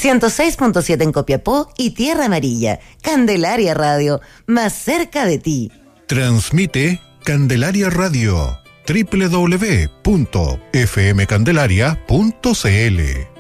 106.7 en Copiapó y Tierra Amarilla. Candelaria Radio, más cerca de ti. Transmite Candelaria Radio, www.fmcandelaria.cl.